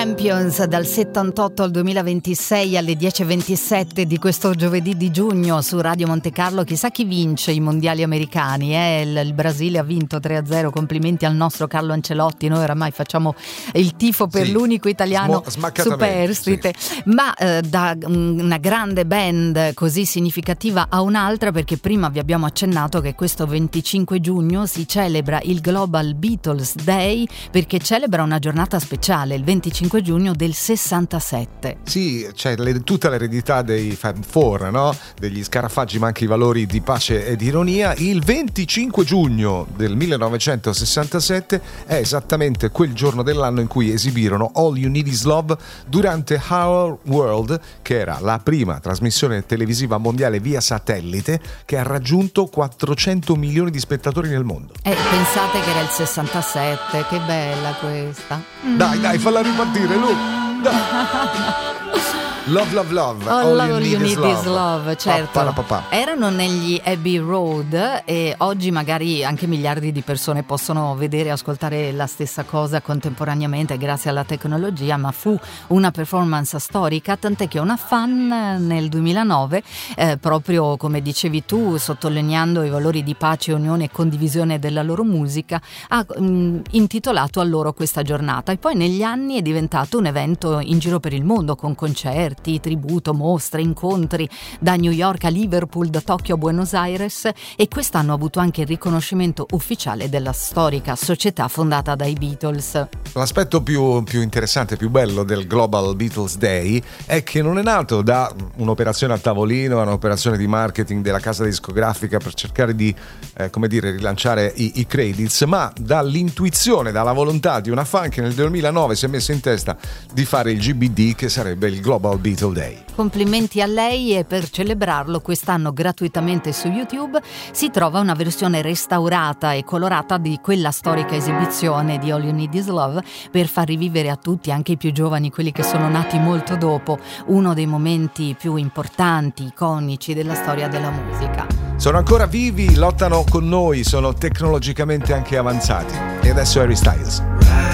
Champions dal 78 al 2026 alle 10:27 di questo giovedì di giugno su Radio Monte Carlo. Chissà chi vince i mondiali americani, il Brasile ha vinto 3-0, complimenti al nostro Carlo Ancelotti. Noi oramai facciamo il tifo per l'unico italiano superstite, ma da una grande band così significativa a un'altra, perché prima vi abbiamo accennato che questo 25 giugno si celebra il Global Beatles Day, perché celebra una giornata speciale, il 25 giugno del 67. Sì, c'è tutta l'eredità dei Fab Four, no? Degli Scarafaggi, ma anche i valori di pace e di ironia. Il 25 giugno del 1967 è esattamente quel giorno dell'anno in cui esibirono All You Need Is Love durante Our World, che era la prima trasmissione televisiva mondiale via satellite che ha raggiunto 400 milioni di spettatori nel mondo. Pensate che era il 67, che bella questa. Dai, falla ripartire, Lu. Love, love, love. All you need is love, certo. Pa. Erano negli Abbey Road e oggi magari anche miliardi di persone possono vedere e ascoltare la stessa cosa contemporaneamente grazie alla tecnologia, ma fu una performance storica, tant'è che una fan nel 2009, proprio come dicevi tu, sottolineando i valori di pace, unione e condivisione della loro musica, ha intitolato a loro questa giornata, e poi negli anni è diventato un evento in giro per il mondo con concerti, tributo, mostre, incontri da New York a Liverpool, da Tokyo a Buenos Aires, e quest'anno ha avuto anche il riconoscimento ufficiale della storica società fondata dai Beatles. L'aspetto più interessante, più bello del Global Beatles Day è che non è nato da un'operazione a tavolino, un'operazione di marketing della casa discografica per cercare di rilanciare i credits, ma dall'intuizione, dalla volontà di una fan che nel 2009 si è messa in testa di fare il GBD, che sarebbe il Global Beatle Day. Complimenti a lei, e per celebrarlo quest'anno gratuitamente su YouTube si trova una versione restaurata e colorata di quella storica esibizione di All You Need Is Love, per far rivivere a tutti, anche i più giovani, quelli che sono nati molto dopo, uno dei momenti più importanti, iconici della storia della musica. Sono ancora vivi, lottano con noi, sono tecnologicamente anche avanzati. E adesso Harry Styles.